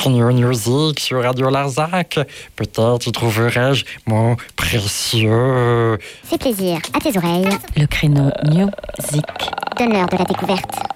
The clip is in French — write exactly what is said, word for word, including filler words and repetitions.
votre New Music sur Radio Larzac. Peut-être y trouverai-je mon précieux... Fais plaisir à tes oreilles. Le créneau New Music. Donne-leur de la découverte.